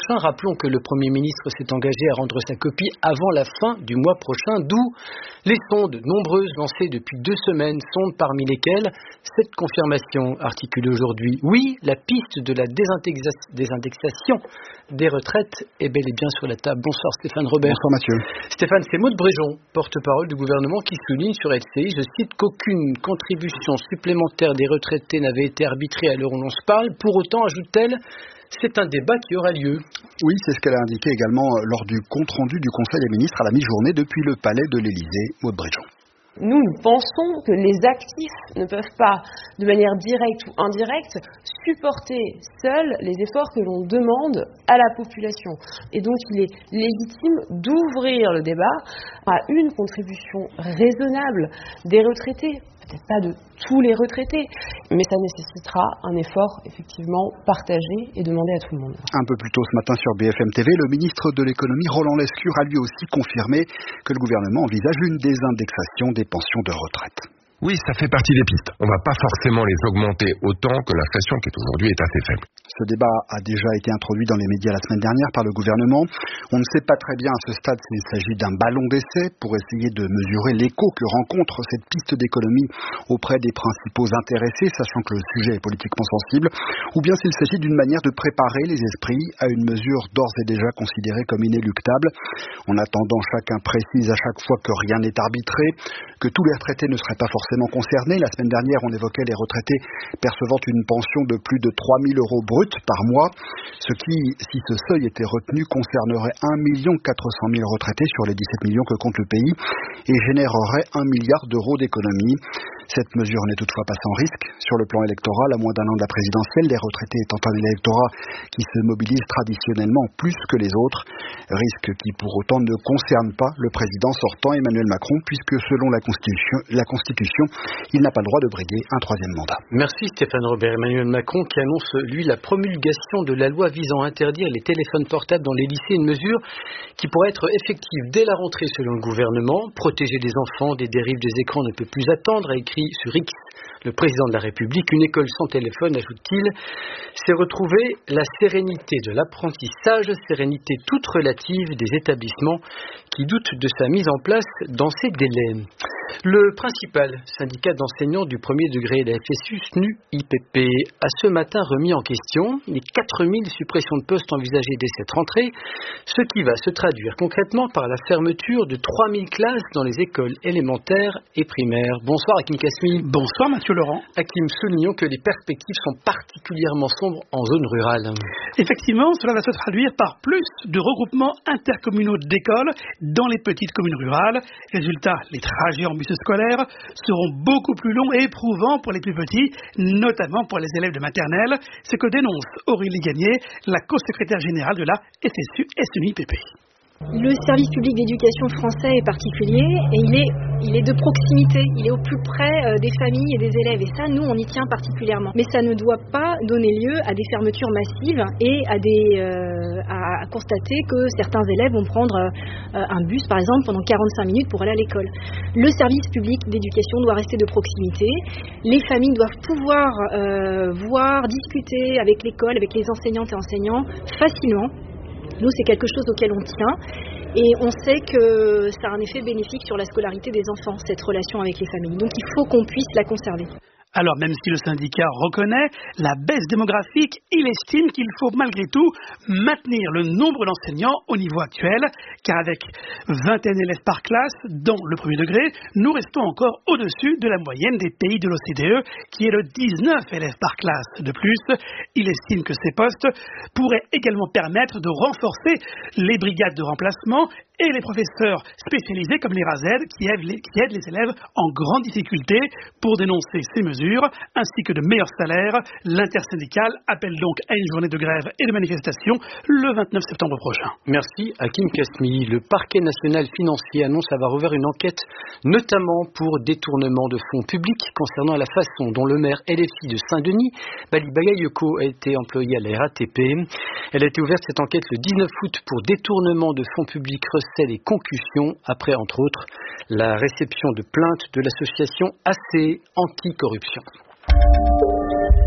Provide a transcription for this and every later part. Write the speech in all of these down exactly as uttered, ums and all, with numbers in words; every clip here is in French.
prochain. Rappelons que le Premier ministre s'est engagé à rendre sa copie avant la fin du mois prochain, d'où les sondes nombreuses lancées depuis deux semaines, sondes parmi lesquelles cette confirmation articulée aujourd'hui. Oui, la piste de la désindexa- désindexation des retraites est bel et bien sur la table. Bonsoir Stéphane Robert. Bonsoir Mathieu. Stéphane, c'est Maud Bréjon, porte-parole du gouvernement, qui souligne sur L C I, je cite, qu'aucune contribution supplémentaire des retraités n'avait été arbitrée à l'heure où l'on se parle. Pour autant, ajoute-t-elle, c'est un débat qui aura lieu. Oui, c'est ce qu'elle a indiqué également lors du compte-rendu du Conseil des ministres à la mi-journée depuis le palais de l'Élysée. Maud Bréjon. Nous, nous pensons que les actifs ne peuvent pas, de manière directe ou indirecte, supporter seuls les efforts que l'on demande à la population. Et donc, il est légitime d'ouvrir le débat à une contribution raisonnable des retraités. Peut-être pas de tous les retraités, mais ça nécessitera un effort effectivement partagé et demandé à tout le monde. Un peu plus tôt ce matin sur B F M T V, le ministre de l'économie Roland Lescure a lui aussi confirmé que le gouvernement envisage une désindexation des pensions de retraite. Oui, ça fait partie des pistes. On ne va pas forcément les augmenter autant que l'inflation qui aujourd'hui est assez faible. Ce débat a déjà été introduit dans les médias la semaine dernière par le gouvernement. On ne sait pas très bien à ce stade s'il s'agit d'un ballon d'essai pour essayer de mesurer l'écho que rencontre cette piste d'économie auprès des principaux intéressés, sachant que le sujet est politiquement sensible, ou bien s'il s'agit d'une manière de préparer les esprits à une mesure d'ores et déjà considérée comme inéluctable. En attendant, chacun précise à chaque fois que rien n'est arbitré, que tous les retraités ne seraient pas forcément concernés. La semaine dernière, on évoquait les retraités percevant une pension de plus de trois mille euros bruts par mois, ce qui, si ce seuil était retenu, concernerait un million quatre cent mille retraités sur les dix-sept millions que compte le pays et générerait un milliard d'euros d'économies. Cette mesure n'est toutefois pas sans risque. Sur le plan électoral, à moins d'un an de la présidentielle, les retraités étant un électorat qui se mobilise traditionnellement plus que les autres, risque qui pour autant ne concerne pas le président sortant Emmanuel Macron, puisque selon la Constitution, la Constitution, il n'a pas le droit de briguer un troisième mandat. Merci Stéphane Robert. Emmanuel Macron qui annonce, lui, la promulgation de la loi visant à interdire les téléphones portables dans les lycées, une mesure qui pourrait être effective dès la rentrée selon le gouvernement. Protéger les enfants des dérives des écrans ne peut plus attendre, a écrit sur X le président de la République. Une école sans téléphone, ajoute-t-il, c'est retrouver la sérénité de l'apprentissage, sérénité toute relative des établissements qui doutent de sa mise en place dans ces délais. Le principal syndicat d'enseignants du premier degré, la F S U S N U I P P, a ce matin remis en question les quatre mille suppressions de postes envisagées dès cette rentrée, ce qui va se traduire concrètement par la fermeture de trois mille classes dans les écoles élémentaires et primaires. Bonsoir Hakim Kasmi. Bonsoir Mathieu Laurent. Hakim, soulignons que les perspectives sont particulièrement sombres en zone rurale. Effectivement, cela va se traduire par plus de regroupements intercommunaux d'écoles dans les petites communes rurales. Résultat, les trajets en bus scolaires seront beaucoup plus longs et éprouvants pour les plus petits, notamment pour les élèves de maternelle, ce que dénonce Aurélie Gagné, la co-secrétaire générale de la F S U S N U I P P. Le service public d'éducation français est particulier et il est, il est de proximité, il est au plus près des familles et des élèves et ça, nous, on y tient particulièrement. Mais ça ne doit pas donner lieu à des fermetures massives et à, des, euh, à, à constater que certains élèves vont prendre euh, un bus, par exemple, pendant quarante-cinq minutes pour aller à l'école. Le service public d'éducation doit rester de proximité. Les familles doivent pouvoir euh, voir, discuter avec l'école, avec les enseignantes et enseignants facilement. Nous, c'est quelque chose auquel on tient et on sait que ça a un effet bénéfique sur la scolarité des enfants, cette relation avec les familles. Donc, il faut qu'on puisse la conserver. Alors, même si le syndicat reconnaît la baisse démographique, il estime qu'il faut malgré tout maintenir le nombre d'enseignants au niveau actuel, car avec vingt et un élèves par classe dans le premier degré, nous restons encore au-dessus de la moyenne des pays de l'O C D E, qui est de dix-neuf élèves par classe. De plus, il estime que ces postes pourraient également permettre de renforcer les brigades de remplacement et les professeurs spécialisés comme les R A Z qui aident les, qui aident les élèves en grande difficulté. Pour dénoncer ces mesures, ainsi que de meilleurs salaires, l'intersyndicale appelle donc à une journée de grève et de manifestation le vingt-neuf septembre prochain. Merci Hakim Kasmi. Le parquet national financier annonce avoir ouvert une enquête notamment pour détournement de fonds publics concernant la façon dont le maire L F I de Saint-Denis, Bali Bagayoko, a été employé à la R A T P. Elle a été ouverte cette enquête le dix-neuf août pour détournement de fonds publics, recel et concussion, après entre autres la réception de plaintes de l'association A C Anticorruption.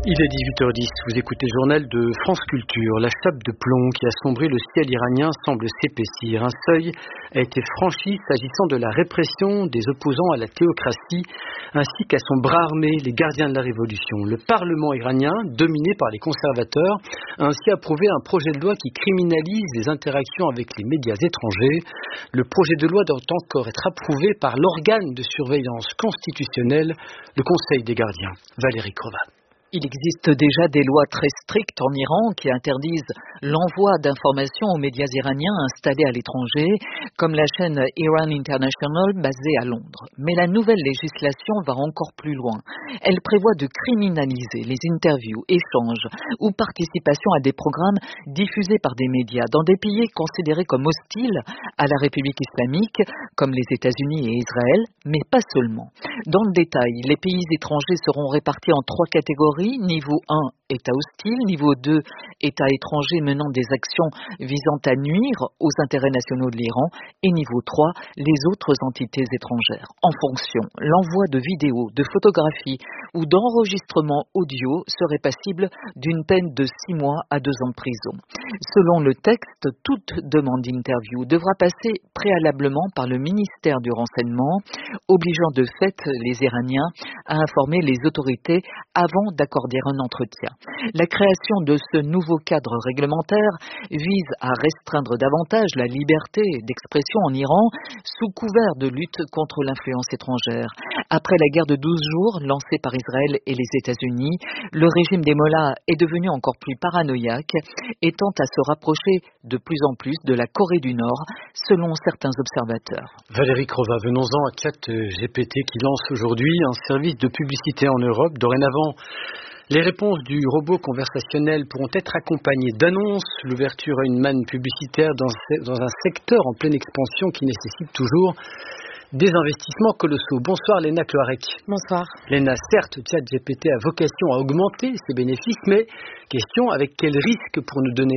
Il est dix-huit heures dix, vous écoutez le journal de France Culture. La chape de plomb qui a sombré le ciel iranien semble s'épaissir. Un seuil a été franchi s'agissant de la répression des opposants à la théocratie ainsi qu'à son bras armé, les gardiens de la révolution. Le Parlement iranien, dominé par les conservateurs, a ainsi approuvé un projet de loi qui criminalise les interactions avec les médias étrangers. Le projet de loi doit encore être approuvé par l'organe de surveillance constitutionnelle, le Conseil des gardiens. Valérie Crova. Il existe déjà des lois très strictes en Iran qui interdisent l'envoi d'informations aux médias iraniens installés à l'étranger, comme la chaîne Iran International basée à Londres. Mais la nouvelle législation va encore plus loin. Elle prévoit de criminaliser les interviews, échanges ou participations à des programmes diffusés par des médias dans des pays considérés comme hostiles à la République islamique, comme les États-Unis et Israël, mais pas seulement. Dans le détail, les pays étrangers seront répartis en trois catégories. Niveau un, État hostile. Niveau deux, État étranger menant des actions visant à nuire aux intérêts nationaux de l'Iran. Et niveau trois, les autres entités étrangères. En fonction, l'envoi de vidéos, de photographies ou d'enregistrements audio serait passible d'une peine de six mois à deux ans de prison. Selon le texte, toute demande d'interview devra passer préalablement par le ministère du Renseignement, obligeant de fait les Iraniens à informer les autorités avant d'accorder un entretien. La création de ce nouveau cadre réglementaire vise à restreindre davantage la liberté d'expression en Iran sous couvert de lutte contre l'influence étrangère. Après la guerre de douze jours lancée par Israël et les États-Unis, le régime des mollahs est devenu encore plus paranoïaque et tente à se rapprocher de plus en plus de la Corée du Nord, selon certains observateurs. Valérie Crova, venons-en à ChatGPT qui lance aujourd'hui un service de publicité en Europe. Dorénavant, les réponses du robot conversationnel pourront être accompagnées d'annonces, l'ouverture à une manne publicitaire dans, dans un secteur en pleine expansion qui nécessite toujours des investissements colossaux. Bonsoir Léna Cloarec. Bonsoir. Léna, certes, ChatGPT a vocation à augmenter ses bénéfices, mais question, avec quel risque pour nous donner ?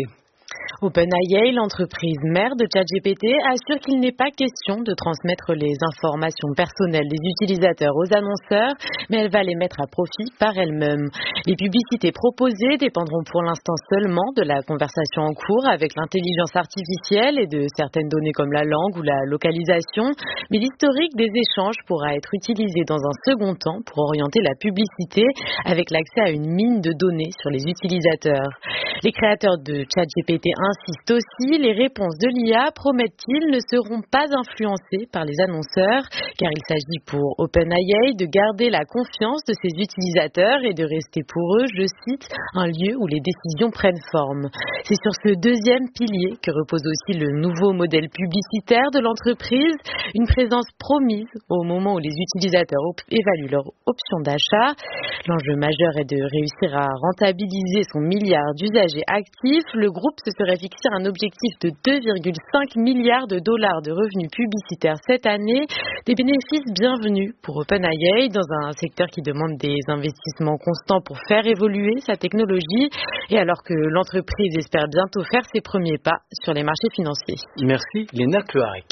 OpenAI, l'entreprise mère de ChatGPT, assure qu'il n'est pas question de transmettre les informations personnelles des utilisateurs aux annonceurs, mais elle va les mettre à profit par elle-même. Les publicités proposées dépendront pour l'instant seulement de la conversation en cours avec l'intelligence artificielle et de certaines données comme la langue ou la localisation, mais l'historique des échanges pourra être utilisé dans un second temps pour orienter la publicité avec l'accès à une mine de données sur les utilisateurs. Les créateurs de ChatGPT insistent aussi, les réponses de l'I A, promettent-ils, ne seront pas influencées par les annonceurs, car il s'agit pour OpenAI de garder la confiance de ses utilisateurs et de rester pour eux, je cite, un lieu où les décisions prennent forme. C'est sur ce deuxième pilier que repose aussi le nouveau modèle publicitaire de l'entreprise, une présence promise au moment où les utilisateurs op- évaluent leur option d'achat. L'enjeu majeur est de réussir à rentabiliser son milliard d'usagers actifs. Le groupe se serait fixé un objectif de deux virgule cinq milliards de dollars de revenus publicitaires cette année, des bénéfices bienvenus pour OpenAI dans un secteur qui demande des investissements constants pour faire évoluer sa technologie et alors que l'entreprise espère bientôt faire ses premiers pas sur les marchés financiers. Merci Léna Cloarec.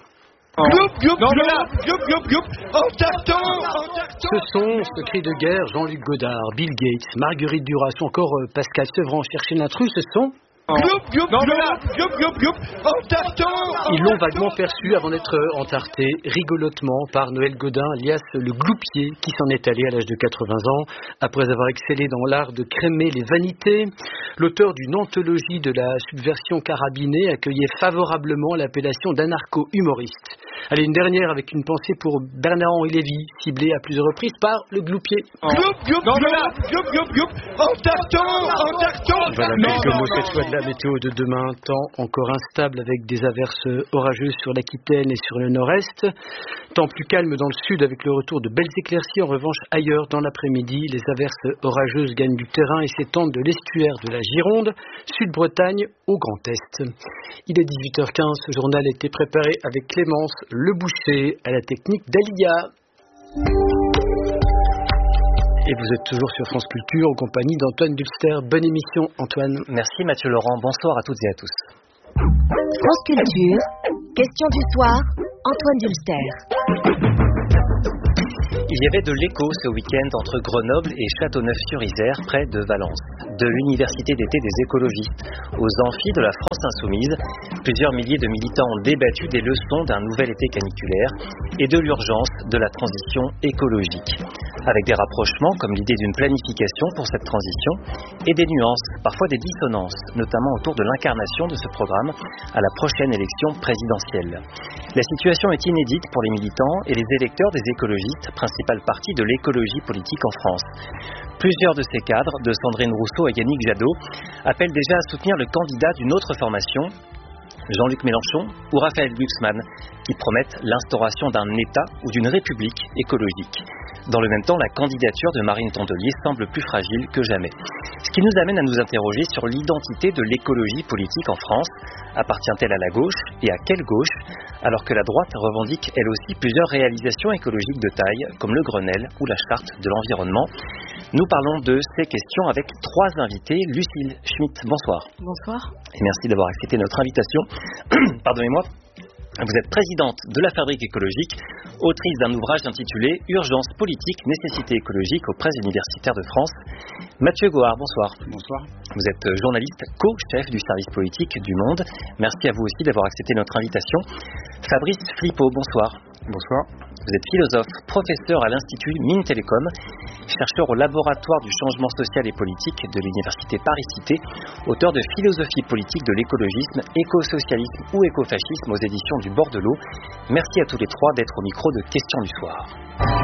Oh. Ce sont ce cri de guerre Jean-Luc Godard, Bill Gates, Marguerite Duras ou encore Pascal Sevran chercher l'intrus, ce sont Ils l'ont vaguement perçu avant d'être entarté rigolotement par Noël Godin, alias le gloupier, qui s'en est allé à l'âge de quatre-vingts ans, après avoir excellé dans l'art de crémer les vanités. L'auteur d'une anthologie de la subversion carabinée accueillait favorablement l'appellation d'anarcho-humoriste. Allez, une dernière avec une pensée pour Bernard-Henri Lévy, ciblé à plusieurs reprises par le gloupier. Voilà, quelques mots cette fois de la météo de demain, temps encore instable avec des averses orageuses sur l'Aquitaine et sur le nord-est. Temps plus calme dans le sud avec le retour de belles éclaircies. En revanche, ailleurs dans l'après-midi, les averses orageuses gagnent du terrain et s'étendent de l'estuaire de la Gironde, Sud-Bretagne au Grand Est. Il est dix-huit heures quinze, ce journal a été préparé avec Clémence Le Boucher à la technique d'Alia. Et vous êtes toujours sur France Culture en compagnie d'Antoine Dulster. Bonne émission Antoine. Merci Mathieu Laurent, bonsoir à toutes et à tous. France Culture, question du soir, Antoine Dulster. Il y avait de l'écho ce week-end entre Grenoble et Châteauneuf-sur-Isère, près de Valence. De l'université d'été des écologistes aux amphis de la France insoumise, plusieurs milliers de militants ont débattu des leçons d'un nouvel été caniculaire et de l'urgence de la transition écologique. Avec des rapprochements comme l'idée d'une planification pour cette transition et des nuances, parfois des dissonances, notamment autour de l'incarnation de ce programme à la prochaine élection présidentielle. La situation est inédite pour les militants et les électeurs des écologistes, principal parti de l'écologie politique en France. Plusieurs de ces cadres, de Sandrine Rousseau à Yannick Jadot, appellent déjà à soutenir le candidat d'une autre formation, Jean-Luc Mélenchon ou Raphaël Glucksmann, qui promettent l'instauration d'un État ou d'une République écologique. Dans le même temps, la candidature de Marine Tondelier semble plus fragile que jamais. Ce qui nous amène à nous interroger sur l'identité de l'écologie politique en France. Appartient-elle à la gauche et à quelle gauche, alors que la droite revendique elle aussi plusieurs réalisations écologiques de taille, comme le Grenelle ou la Charte de l'environnement. Nous parlons de ces questions avec trois invités. Lucille Schmitt, bonsoir. Bonsoir. Et merci d'avoir accepté notre invitation. Pardonnez-moi. Vous êtes présidente de la Fabrique écologique, autrice d'un ouvrage intitulé « Urgence politique, nécessité écologique aux presses universitaires de France ». Mathieu Gohard, bonsoir. Bonsoir. Vous êtes journaliste, co-chef du service politique du Monde. Merci à vous aussi d'avoir accepté notre invitation. Fabrice Flippo, bonsoir. Bonsoir. Vous êtes philosophe, professeur à l'Institut Mines Télécom, chercheur au laboratoire du changement social et politique de l'Université Paris-Cité, auteur de Philosophie politique de l'écologisme, écosocialisme ou écofascisme aux éditions du Bord de l'eau. Merci à tous les trois d'être au micro de Questions du soir.